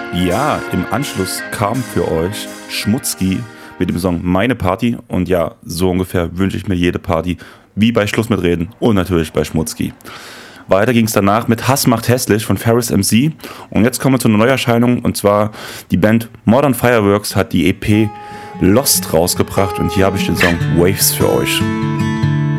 Ja, im Anschluss kam für euch Schmutzki mit dem Song Meine Party. Und ja, so ungefähr wünsche ich mir jede Party, wie bei Schluss mit Reden und natürlich bei Schmutzki. Weiter ging es danach mit Hass macht hässlich von Ferris MC. Und jetzt kommen wir zu einer Neuerscheinung, und zwar die Band Modern Fireworks hat die EP Lost rausgebracht, und hier habe ich den Song Waves für euch.